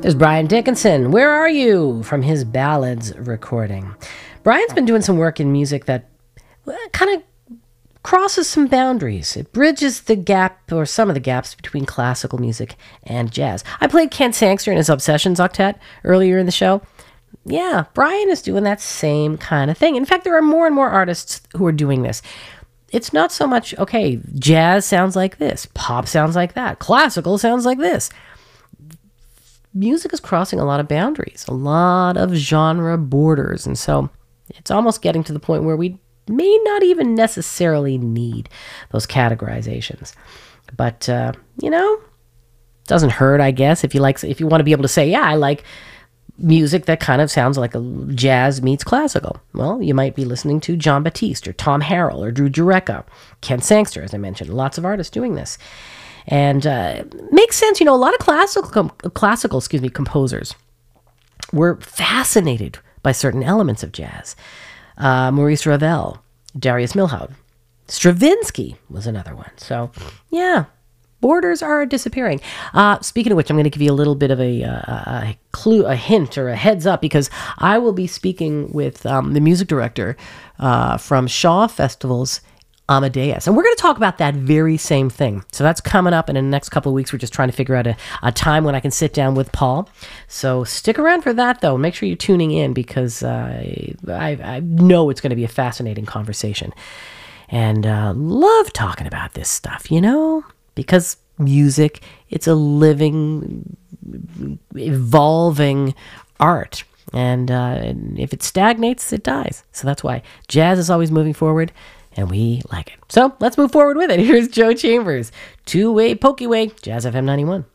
There's Brian Dickinson. Where Are You? From his Ballads recording. Brian's been doing some work in music that kind of crosses some boundaries. It bridges the gap, or some of the gaps, between classical music and jazz. I played Ken Sangster and his Obsessions Octet earlier in the show. Yeah, Brian is doing that same kind of thing. In fact, there are more and more artists who are doing this. It's not so much, okay, jazz sounds like this, pop sounds like that, classical sounds like this. Music is crossing a lot of boundaries, a lot of genre borders, and so it's almost getting to the point where we may not even necessarily need those categorizations. But doesn't hurt, I guess, if you want to be able to say, yeah, I like music that kind of sounds like a jazz meets classical. Well, you might be listening to John Batiste or Tom Harrell or Drew Jureka, Ken Sangster, as I mentioned. Lots of artists doing this. And makes sense. A lot of classical composers were fascinated by certain elements of jazz. Maurice Ravel, Darius Milhaud, Stravinsky was another one. So, yeah, borders are disappearing. Speaking of which, I'm going to give you a little bit of a clue, a hint, or a heads up, because I will be speaking with the music director from Shaw Festival's Amadeus. And we're going to talk about that very same thing. So that's coming up, and in the next couple of weeks, we're just trying to figure out a time when I can sit down with Paul. So stick around for that, though. Make sure you're tuning in, because I know it's going to be a fascinating conversation. And love talking about this stuff, because music, it's a living, evolving art. And if it stagnates, it dies. So that's why jazz is always moving forward, and we like it. So let's move forward with it. Here's Joe Chambers, Two-Way Pokey Way, Jazz FM 91.